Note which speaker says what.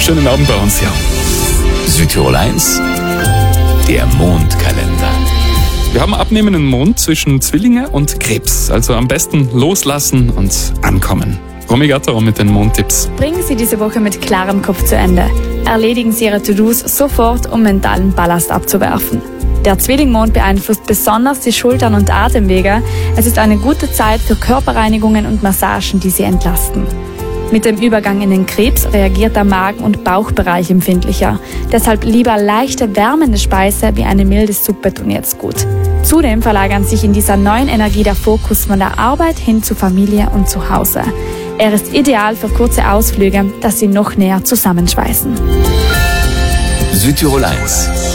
Speaker 1: Schönen Abend bei uns, ja.
Speaker 2: Südtirol 1, der Mondkalender.
Speaker 1: Wir haben abnehmenden Mond zwischen Zwillinge und Krebs. Also am besten loslassen und ankommen. Romy Gatter mit den Mondtipps.
Speaker 3: Bringen Sie diese Woche mit klarem Kopf zu Ende. Erledigen Sie Ihre To-Dos sofort, um mentalen Ballast abzuwerfen. Der Zwillingmond beeinflusst besonders die Schultern und Atemwege. Es ist eine gute Zeit für Körperreinigungen und Massagen, die Sie entlasten. Mit dem Übergang in den Krebs reagiert der Magen- und Bauchbereich empfindlicher. Deshalb lieber leichte, wärmende Speise wie eine milde Suppe tun jetzt gut. Zudem verlagern sich in dieser neuen Energie der Fokus von der Arbeit hin zu Familie und zu Hause. Er ist ideal für kurze Ausflüge, dass Sie noch näher zusammenschweißen.
Speaker 2: Südtirol 1,